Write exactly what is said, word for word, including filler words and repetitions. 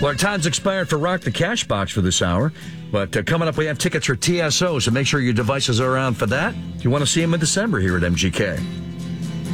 Well, our time's expired for Rock the Cash Box for this hour. But uh, coming up, we have tickets for T S O, so make sure your devices are around for that. If you want to see them in December here at M G K.